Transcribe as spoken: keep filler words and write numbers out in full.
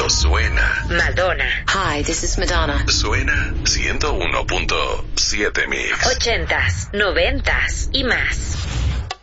suena. Madonna. Hi, this is Madonna. Suena ciento uno punto siete Mix. Ochentas, noventas y más.